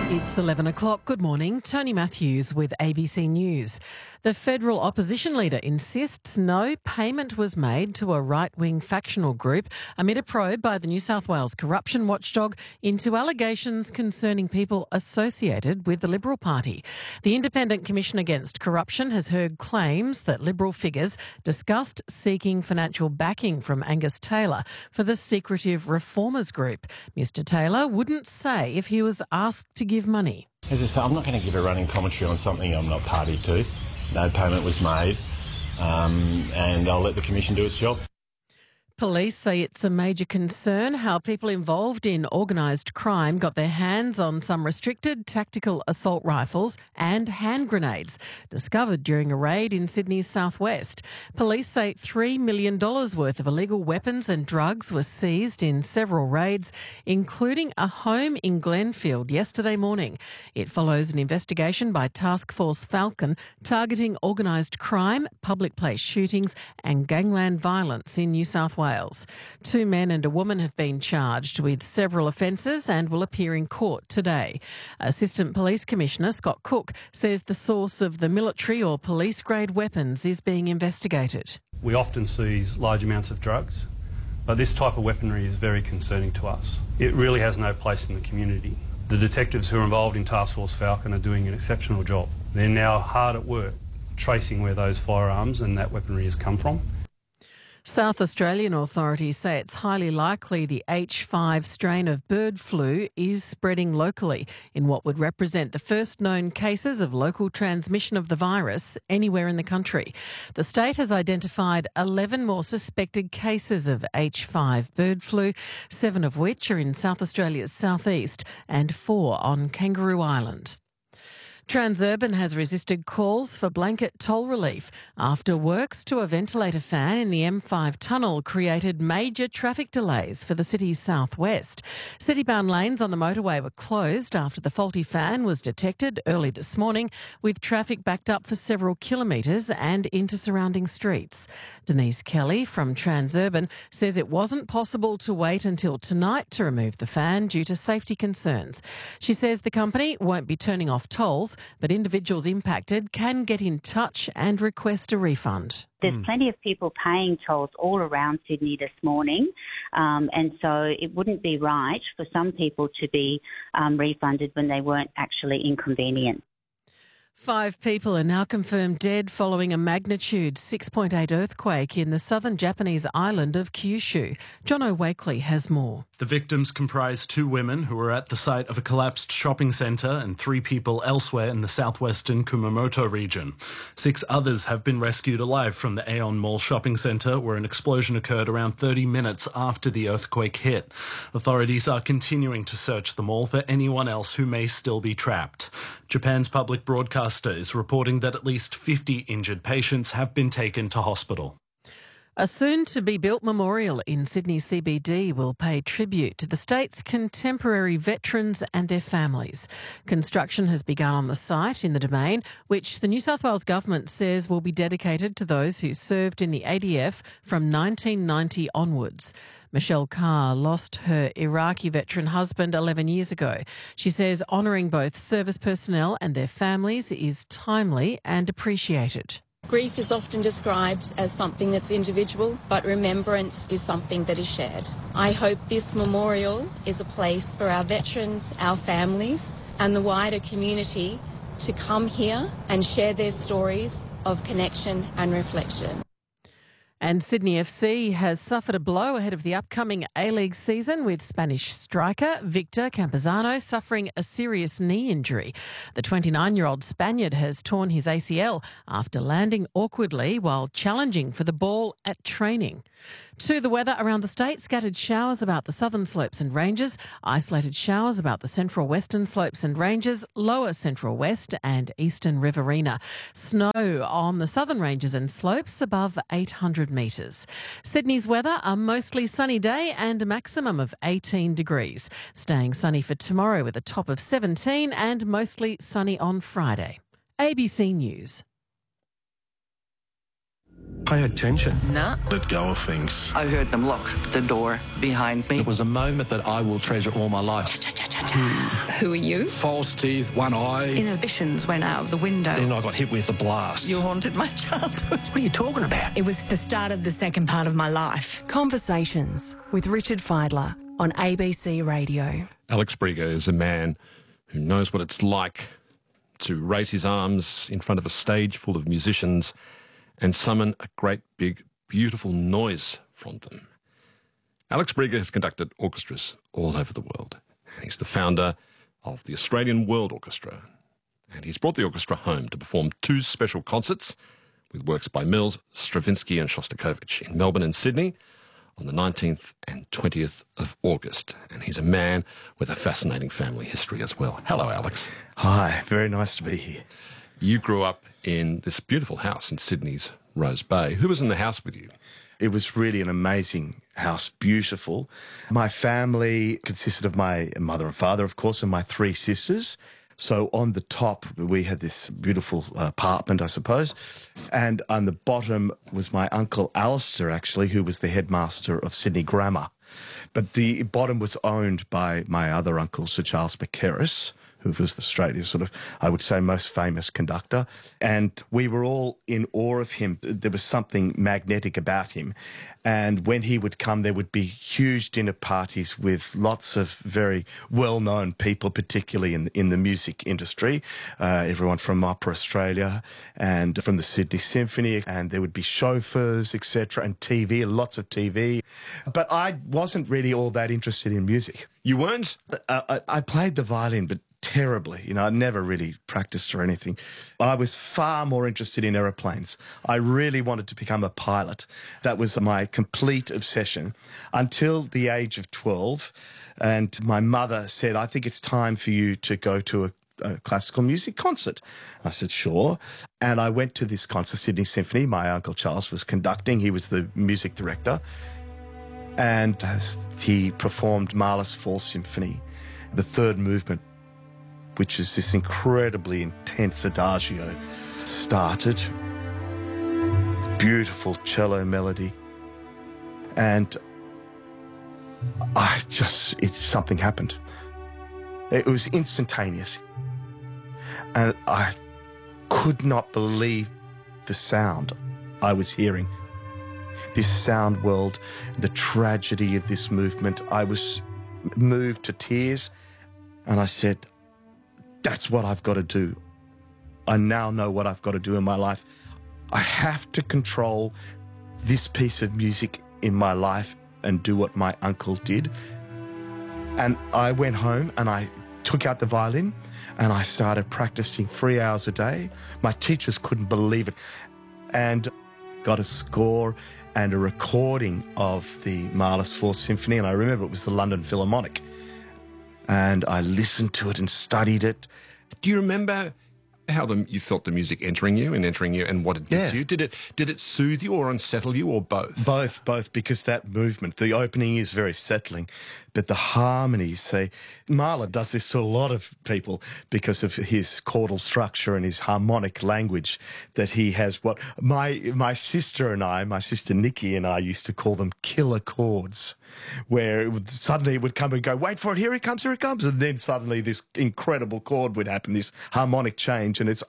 It's 11 o'clock. Good morning. Tony Matthews with ABC News. The federal opposition leader insists no payment was made to a right-wing factional group amid a probe by the New South Wales corruption watchdog into allegations concerning people associated with the Liberal Party. The Independent Commission Against Corruption has heard claims that Liberal figures discussed seeking financial backing from Angus Taylor for the secretive Reformers group. Mr Taylor wouldn't say if he was asked to give money. As I say, I'm not going to give a running commentary on something I'm not party to. No payment was made, and I'll let the Commission do its job. Police say it's a major concern how people involved in organised crime got their hands on some restricted tactical assault rifles and hand grenades discovered during a raid in Sydney's southwest. Police say $3 million worth of illegal weapons and drugs were seized in several raids, including a home in Glenfield yesterday morning. It follows an investigation by Task Force Falcon targeting organised crime, public place shootings and gangland violence in New South Wales. 2 men and a woman have been charged with several offences and will appear in court today. Assistant Police Commissioner Scott Cook says the source of the military or police-grade weapons is being investigated. We often seize large amounts of drugs, but this type of weaponry is very concerning to us. It really has no place in the community. The detectives who are involved in Task Force Falcon are doing an exceptional job. They're now hard at work tracing where those firearms and that weaponry has come from. South Australian authorities say it's highly likely the H5 strain of bird flu is spreading locally in what would represent the first known cases of local transmission of the virus anywhere in the country. The state has identified 11 more suspected cases of H5 bird flu, 7 of which are in South Australia's southeast and 4 on Kangaroo Island. Transurban has resisted calls for blanket toll relief after works to a ventilator fan in the M5 tunnel created major traffic delays for the city's southwest. City-bound lanes on the motorway were closed after the faulty fan was detected early this morning, with traffic backed up for several kilometres and into surrounding streets. Denise Kelly from Transurban says it wasn't possible to wait until tonight to remove the fan due to safety concerns. She says the company won't be turning off tolls, but individuals impacted can get in touch and request a refund. There's plenty of people paying tolls all around Sydney this morning, and so it wouldn't be right for some people to be refunded when they weren't actually inconvenienced. 5 people are now confirmed dead following a magnitude 6.8 earthquake in the southern Japanese island of Kyushu. John O'Wakely has more. The victims comprise 2 women who were at the site of a collapsed shopping centre and 3 people elsewhere in the southwestern Kumamoto region. 6 others have been rescued alive from the Aeon Mall shopping centre, where an explosion occurred around 30 minutes after the earthquake hit. Authorities are continuing to search the mall for anyone else who may still be trapped. Japan's public broadcaster is reporting that at least 50 injured patients have been taken to hospital. A soon-to-be-built memorial in Sydney CBD will pay tribute to the state's contemporary veterans and their families. Construction has begun on the site in the Domain, which the New South Wales Government says will be dedicated to those who served in the ADF from 1990 onwards. Michelle Carr lost her Iraqi veteran husband 11 years ago. She says honouring both service personnel and their families is timely and appreciated. Grief is often described as something that's individual, but remembrance is something that is shared. I hope this memorial is a place for our veterans, our families, and the wider community to come here and share their stories of connection and reflection. And Sydney FC has suffered a blow ahead of the upcoming A-League season, with Spanish striker Victor Campuzano suffering a serious knee injury. The 29-year-old Spaniard has torn his ACL after landing awkwardly while challenging for the ball at training. To the weather around the state, scattered showers about the southern slopes and ranges, isolated showers about the central western slopes and ranges, lower central west and eastern Riverina. Snow on the southern ranges and slopes above 800 metres. Sydney's weather, a mostly sunny day and a maximum of 18 degrees. Staying sunny for tomorrow with a top of 17 and mostly sunny on Friday. ABC News. Pay attention. Nah. Let go of things. I heard them lock the door behind me. It was a moment that I will treasure all my life. Who are you? False teeth, one eye. Inhibitions went out of the window. Then I got hit with a blast. You haunted my childhood. What are you talking about? It was the start of the second part of my life. Conversations with Richard Fidler on ABC Radio. Alex Briger is a man who knows what it's like to raise his arms in front of a stage full of musicians and summon a great big beautiful noise from them. Alex Briger has conducted orchestras all over the world. He's the founder of the Australian World Orchestra, and he's brought the orchestra home to perform 2 special concerts with works by Mills, Stravinsky and Shostakovich in Melbourne and Sydney on the 19th and 20th of August. And he's a man with a fascinating family history as well. Hello, Alex. Hi, very nice to be here. You grew up in this beautiful house in Sydney's Rose Bay. Who was in the house with you? It was really an amazing house, beautiful. My family consisted of my mother and father, of course, and my 3 sisters. So on the top, we had this beautiful apartment, I suppose. And on the bottom was my uncle Alistair, actually, who was the headmaster of Sydney Grammar. But the bottom was owned by my other uncle, Sir Charles McKerris, who was Australia's sort of, I would say, most famous conductor. And we were all in awe of him. There was something magnetic about him. And when he would come, there would be huge dinner parties with lots of very well-known people, particularly in the music industry. Everyone from Opera Australia and from the Sydney Symphony. And there would be chauffeurs, etc., and TV, lots of TV. But I wasn't really all that interested in music. You weren't? I played the violin, but terribly. You know, I never really practiced or anything. I was far more interested in aeroplanes. I really wanted to become a pilot. That was my complete obsession until the age of 12. And my mother said, I think it's time for you to go to a classical music concert. I said, sure. And I went to this concert, Sydney Symphony. My Uncle Charles was conducting. He was the music director. And he performed Mahler's Fall Symphony, the 3rd movement, which is this incredibly intense adagio, started. Beautiful cello melody. And something happened. It was instantaneous. And I could not believe the sound I was hearing. This sound world, the tragedy of this movement. I was moved to tears, and I said, that's what I've got to do. I now know what I've got to do in my life. I have to control this piece of music in my life and do what my uncle did. And I went home and I took out the violin and I started practicing 3 hours a day. My teachers couldn't believe it. And got a score and a recording of the Mahler's Fourth Symphony. And I remember it was the London Philharmonic. And I listened to it and studied it. Do you remember how you felt the music entering you and what it did to you? Did it soothe you or unsettle you or both? Both, because that movement, the opening is very settling, but the harmonies, say, Mahler does this to a lot of people because of his chordal structure and his harmonic language, that he has what my sister Nikki and I used to call them killer chords, where suddenly it would come and go, wait for it, here it comes, and then suddenly this incredible chord would happen, this harmonic change, and it's,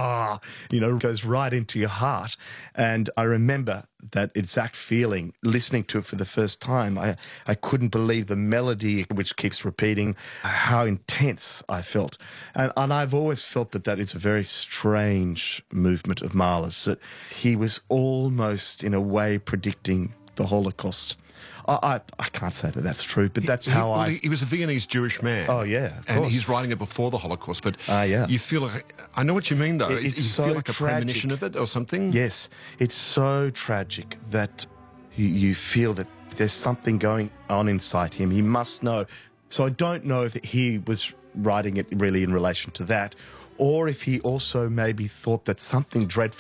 goes right into your heart. And I remember that exact feeling, listening to it for the first time. I couldn't believe the melody, which keeps repeating, how intense I felt. And I've always felt that is a very strange movement of Mahler's, that he was almost, in a way, predicting the Holocaust. I can't say that that's true, but that's how He was a Viennese Jewish man. Oh, yeah, of and course. he's writing it before the Holocaust, but yeah. you feel like... I know what you mean, though. It's you so feel like tragic. A premonition of it or something? Yes, it's so tragic that you feel that there's something going on inside him. He must know. So I don't know if he was writing it really in relation to that, or if he also maybe thought that something dreadful